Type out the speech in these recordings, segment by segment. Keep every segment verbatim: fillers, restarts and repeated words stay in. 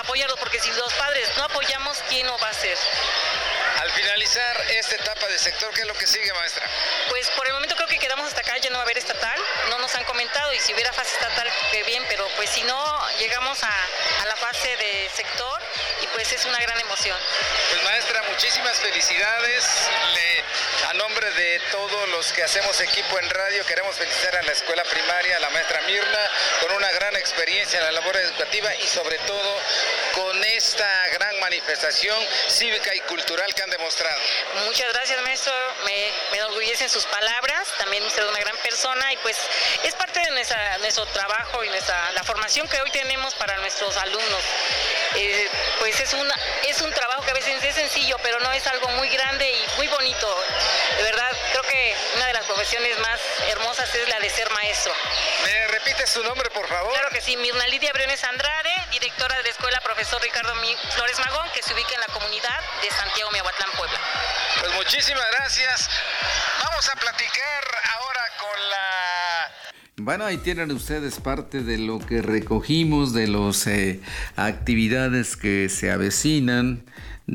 apoyarlos, porque si los padres no apoyamos, ¿quién lo va a hacer? Al finalizar esta etapa de sector, ¿qué es lo que sigue, maestra? Pues por el momento creo que quedamos hasta acá, ya no va a haber estatal, no nos han comentado, y si hubiera fase estatal, qué bien, pero pues si no, llegamos a, a la fase de sector, y pues es una gran emoción. Pues maestra, muchísimas felicidades. Le, a nombre de todos los que hacemos equipo en radio, queremos felicitar a la escuela primaria, a la maestra Mirna, con una gran experiencia en la labor educativa y sobre todo con esta gran manifestación cívica y cultural que han demostrado. Muchas gracias, maestro, me, me enorgullecen sus palabras, también usted es una gran persona y pues es parte de nuestra, nuestro trabajo y nuestra, la formación que hoy tenemos para nuestros alumnos. Eh, pues es, una, es un trabajo que a veces es sencillo, pero no es algo muy grande y muy bonito. De verdad, creo que una de las profesiones más hermosas es la de ser maestro. ¿Me repite su nombre, por favor? Claro que sí, Mirna Lidia Briones Andrade, directora de la escuela Profesor Ricardo Flores Magón, que se ubica en la comunidad de Santiago Miahuatlán, Puebla. Pues muchísimas gracias. Vamos a platicar ahora con la... Bueno, ahí tienen ustedes parte de lo que recogimos de las eh, actividades que se avecinan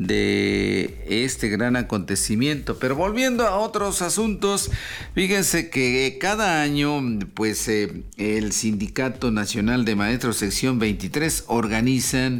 de este gran acontecimiento. Pero volviendo a otros asuntos, fíjense que cada año pues eh, el Sindicato Nacional de Maestros Sección veintitrés organizan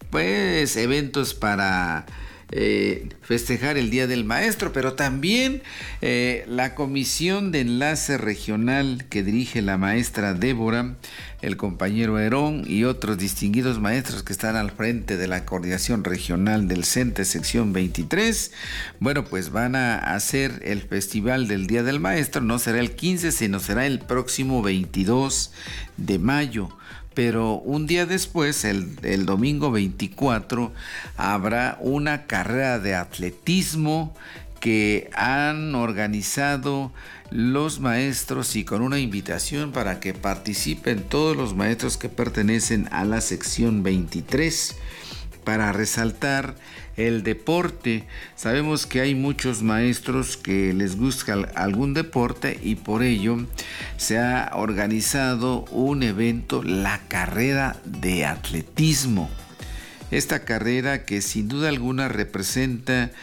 pues eventos para Eh, festejar el Día del Maestro, pero también eh, la Comisión de Enlace Regional que dirige la maestra Débora, el compañero Herón y otros distinguidos maestros que están al frente de la coordinación regional del CENTE Sección veintitrés, bueno, pues van a hacer el Festival del Día del Maestro. No será el quince, sino será el próximo veintidós de mayo. Pero un día después, el, el domingo veinticuatro, habrá una carrera de atletismo que han organizado los maestros y con una invitación para que participen todos los maestros que pertenecen a la sección veintitrés para resaltar el deporte. Sabemos que hay muchos maestros que les gusta algún deporte y por ello se ha organizado un evento, la carrera de atletismo. Esta carrera que sin duda alguna representa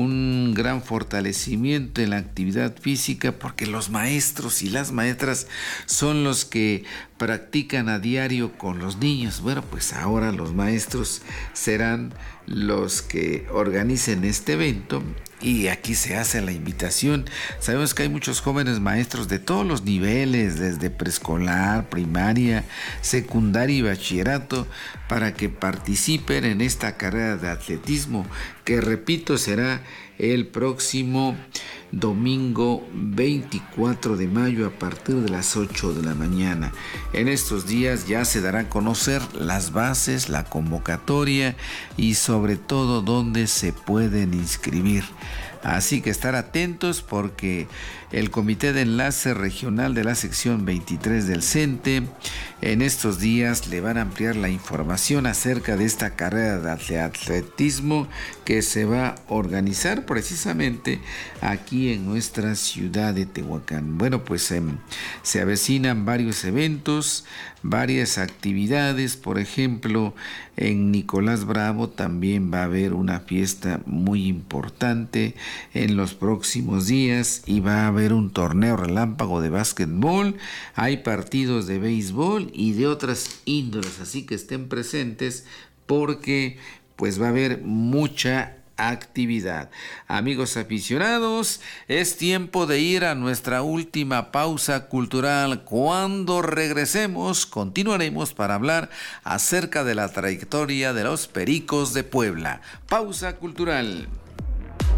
un gran fortalecimiento en la actividad física, porque los maestros y las maestras son los que practican a diario con los niños. Bueno, pues ahora los maestros serán los que organicen este evento y aquí se hace la invitación. Sabemos que hay muchos jóvenes maestros de todos los niveles, desde preescolar, primaria, secundaria y bachillerato, para que participen en esta carrera de atletismo, que repito, será el próximo domingo veinticuatro de mayo a partir de las ocho de la mañana. En estos días ya se dará a conocer las bases, la convocatoria y sobre todo dónde se pueden inscribir. Así que estar atentos porque el Comité de Enlace Regional de la Sección veintitrés del CENTE en estos días le van a ampliar la información acerca de esta carrera de atletismo que se va a organizar precisamente aquí en nuestra ciudad de Tehuacán. Bueno, pues eh, se avecinan varios eventos, varias actividades. Por ejemplo, en Nicolás Bravo también va a haber una fiesta muy importante en los próximos días y va a haber un torneo relámpago de básquetbol. Hay partidos de béisbol y de otras índoles, así que estén presentes porque pues va a haber mucha actividad. Amigos aficionados, es tiempo de ir a nuestra última pausa cultural. Cuando regresemos, continuaremos para hablar acerca de la trayectoria de los Pericos de Puebla. Pausa cultural.